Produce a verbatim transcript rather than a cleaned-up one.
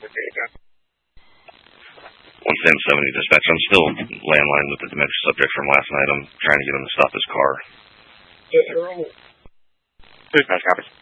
one Sam seventy dispatch. I'm still landline with the dementia subject from last night. I'm trying to get him to stop his car. Dispatch, copy.